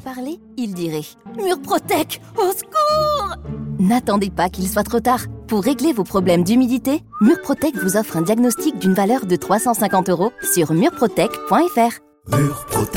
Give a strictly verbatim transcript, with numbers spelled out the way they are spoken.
parler, il dirait « Murprotec, au secours !» N'attendez pas qu'il soit trop tard. Pour régler vos problèmes d'humidité, Murprotec vous offre un diagnostic d'une valeur de trois cent cinquante euros sur murprotec point f r. Murprotec.